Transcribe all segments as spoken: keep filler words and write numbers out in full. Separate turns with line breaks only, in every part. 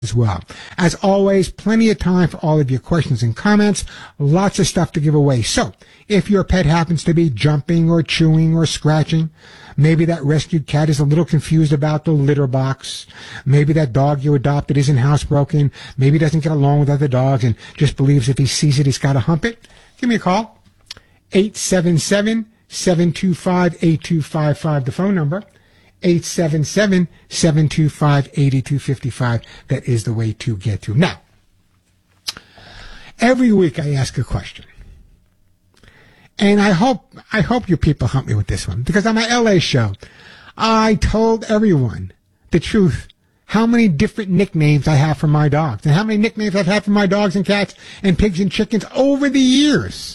as well. As always, plenty of time for all of your questions and comments. Lots of stuff to give away. So, if your pet happens to be jumping or chewing or scratching, maybe that rescued cat is a little confused about the litter box, maybe that dog you adopted isn't housebroken, maybe doesn't get along with other dogs and just believes if he sees it, he's got to hump it, give me a call. eight seven seven, seven two five, eight two five five, the phone number. eight seven seven, seven two five, eight two five five. That is the way to get through. Now, every week I ask a question. And I hope, I hope you people help me with this one. Because on my L A show, I told everyone the truth. How many different nicknames I have for my dogs. And how many nicknames I've had for my dogs and cats and pigs and chickens over the years.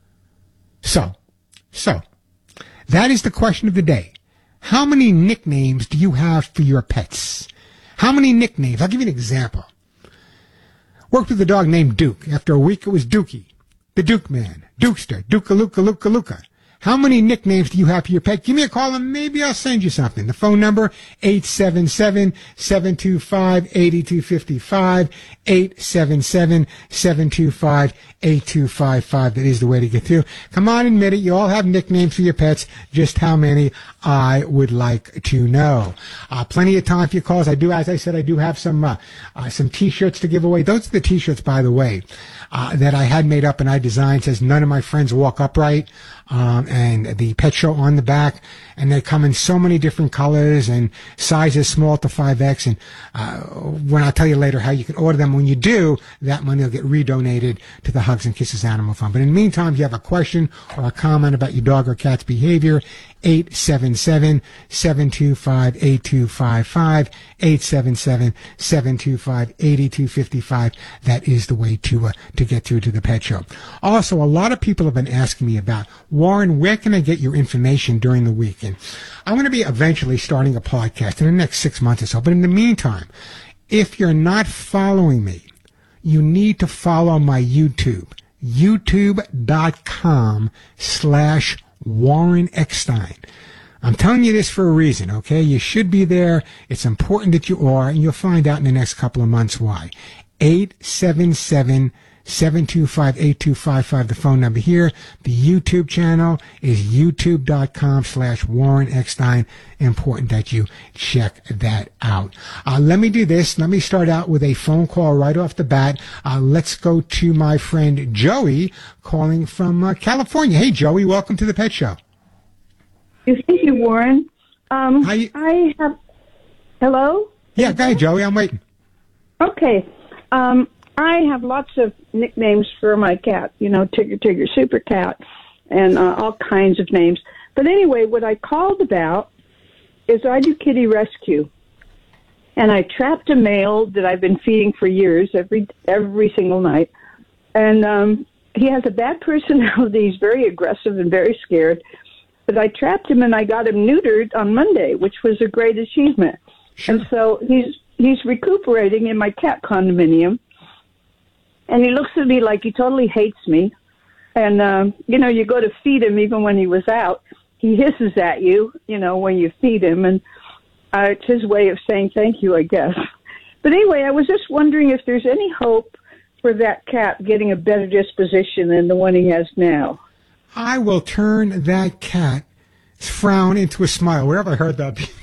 So, so, that is the question of the day. How many nicknames do you have for your pets? How many nicknames? I'll give you an example. Worked with a dog named Duke. After a week, it was Dookie. The Duke Man. Dukester. Duka-luka, luka-luka. How many nicknames do you have for your pet? Give me a call and maybe I'll send you something. The phone number, eight seven seven, seven two five, eight two five five, eight seven seven, seven two five, eight two five five. That is the way to get through. Come on, admit it. You all have nicknames for your pets. Just how many I would like to know. Uh, plenty of time for your calls. I do, as I said, I do have some, uh, uh, some t-shirts to give away. Those are the t-shirts, by the way, uh, that I had made up and I designed. It says none of my friends walk upright. Um, and the pet show on the back, and they come in so many different colors and sizes, small to five X. And uh, when I'll tell you later how you can order them, when you do, that money will get redonated to the Hugs and Kisses Animal Fund. But in the meantime, if you have a question or a comment about your dog or cat's behavior, eight seven seven, seven two five, eight two five five, eight seven seven, seven two five, eight two five five. That is the way to uh, to get through to the pet show. Also, a lot of people have been asking me about, Warren, where can I get your information during the week? And I'm going to be eventually starting a podcast in the next six months or so. But in the meantime, if you're not following me, you need to follow my YouTube, youtube.com slash Warren Eckstein. I'm telling you this for a reason, okay? You should be there. It's important that you are, and you'll find out in the next couple of months why. eight seven seven, seven two five, eight two five five, the phone number here. The YouTube channel is youtube.com slash Warren Eckstein. Important that you check that out. Uh, let me do this. Let me start out with a phone call right off the bat. Uh, let's go to my friend Joey calling from uh, California. Hey, Joey, welcome to the Pet Show.
Thank you, Warren. Um,
How you-
I have... Hello?
Yeah, go ahead, Joey. I'm waiting.
Okay. Um, I have lots of nicknames for my cat, you know, Tigger Tigger Super Cat, and uh, all kinds of names. But anyway, what I called about is I do kitty rescue. And I trapped a male that I've been feeding for years, every every single night. And um, he has a bad personality. He's very aggressive and very scared. But I trapped him and I got him neutered on Monday, which was a great achievement.
Sure.
And so he's he's recuperating in my cat condominium. And he looks at me like he totally hates me. And, um, you know, you go to feed him even when he was out. He hisses at you, you know, when you feed him. And uh, it's his way of saying thank you, I guess. But anyway, I was just wondering if there's any hope for that cat getting a better disposition than the one he has now.
I will turn that cat's frown into a smile. Where have I heard that before?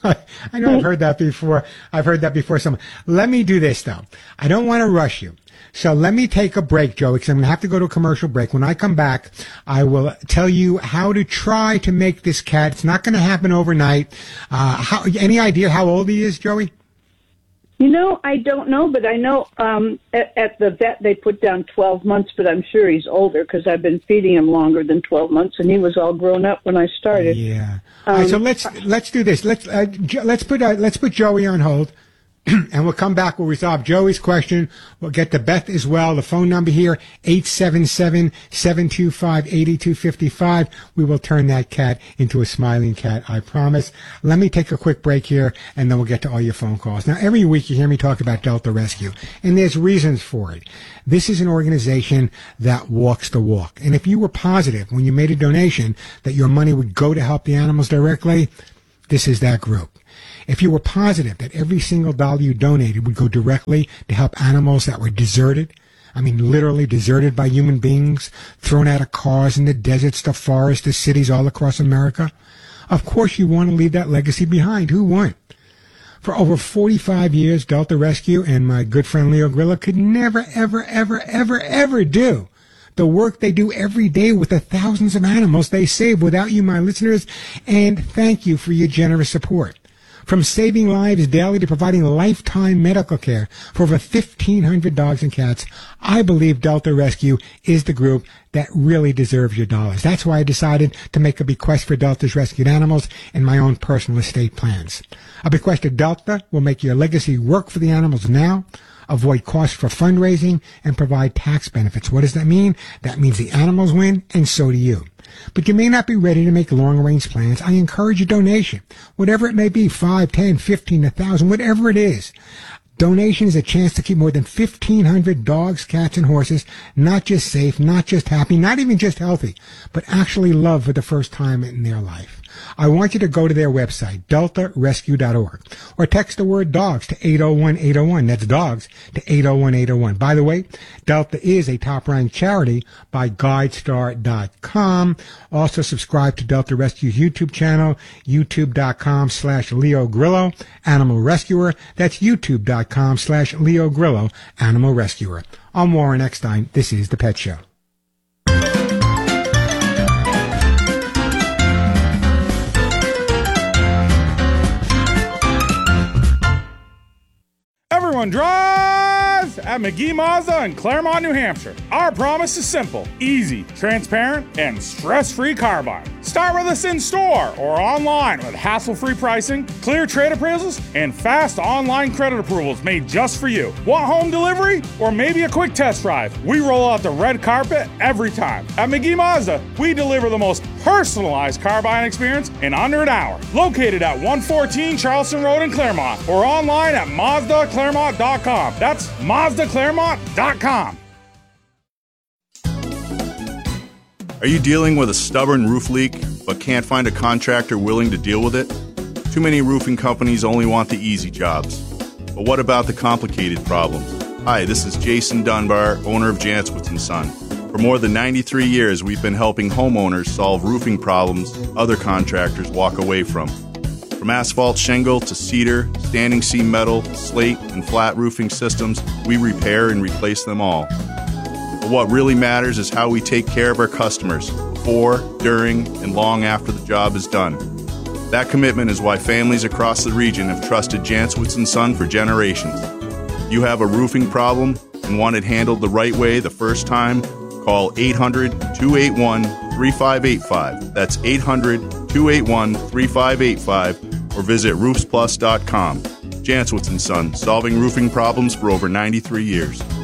I know I've heard that before. I've heard that before. Some. Let me do this, though. I don't want to rush you. So let me take a break, Joey, because I'm going to have to go to a commercial break. When I come back, I will tell you how to try to make this cat. It's not going to happen overnight. Uh, how, any idea how old he is, Joey?
You know, I don't know, but I know um, at, at the vet they put down twelve months, but I'm sure he's older because I've been feeding him longer than twelve months, and he was all grown up when I started.
Yeah.
Um,
all right, so let's let's do this. Let's uh, jo- let's put uh, let's put Joey on hold. And we'll come back. We'll resolve Joey's question. We'll get to Beth as well. The phone number here, eight seven seven, seven two five, eight two five five. We will turn that cat into a smiling cat, I promise. Let me take a quick break here, and then we'll get to all your phone calls. Now, every week you hear me talk about Delta Rescue, and there's reasons for it. This is an organization that walks the walk. And if you were positive when you made a donation that your money would go to help the animals directly, this is that group. if you were positive that every single dollar you donated would go directly to help animals that were deserted, I mean literally deserted by human beings, thrown out of cars in the deserts, the forests, the cities all across America, of course you want to leave that legacy behind. Who wouldn't? For over forty-five years, Delta Rescue and my good friend Leo Grillo could never, ever, ever, ever, ever do the work they do every day with the thousands of animals they save without you, my listeners, and thank you for your generous support. From saving lives daily to providing lifetime medical care for over fifteen hundred dogs and cats, I believe Delta Rescue is the group that really deserves your dollars. That's why I decided to make a bequest for Delta's rescued animals in my own personal estate plans. A bequest to Delta will make your legacy work for the animals now, avoid costs for fundraising, and provide tax benefits. What does that mean? That means the animals win, and so do you. But you may not be ready to make long-range plans. I encourage a donation, whatever it may be, five, ten, fifteen, a thousand, whatever it is. Donation is a chance to keep more than fifteen hundred dogs, cats, and horses not just safe, not just happy, not even just healthy, but actually loved for the first time in their life. I want you to go to their website, delta rescue dot org, or text the word dogs to eight oh one eight oh one. That's dogs to eight oh one eight oh one. By the way, Delta is a top-ranked charity by guidestar dot com. Also subscribe to Delta Rescue's YouTube channel, youtube dot com slash Leo Grillo, Animal Rescuer. That's youtube dot com slash Leo Grillo, Animal Rescuer. I'm Warren Eckstein. This is The Pet Show.
Everyone drives at McGee Mazda in Claremont, New Hampshire. Our promise is simple, easy, transparent, and stress-free car buying. Start with us in store or online with hassle-free pricing, clear trade appraisals, and fast online credit approvals made just for you. Want home delivery or maybe a quick test drive? We roll out the red carpet every time. At McGee Mazda, we deliver the most personalized car buying experience in under an hour. Located at one fourteen Charleston Road in Claremont or online at mazda claremont dot com. That's mazda claremont dot com.
Are you dealing with a stubborn roof leak but can't find a contractor willing to deal with it? Too many roofing companies only want the easy jobs. But what about the complicated problems? Hi, this is Jason Dunbar, owner of Jantzwitz and Son. For more than ninety-three years, we've been helping homeowners solve roofing problems other contractors walk away from. From asphalt shingle to cedar, standing seam metal, slate, and flat roofing systems, we repair and replace them all. But what really matters is how we take care of our customers before, during, and long after the job is done. That commitment is why families across the region have trusted Jantzwitz and Son for generations. You have a roofing problem and want it handled the right way the first time? Call eight hundred, two eight one, three five eight five. That's eight hundred, two eight one, three five eight five or visit roofs plus dot com. Jantzwitz and Son, solving roofing problems for over ninety-three years.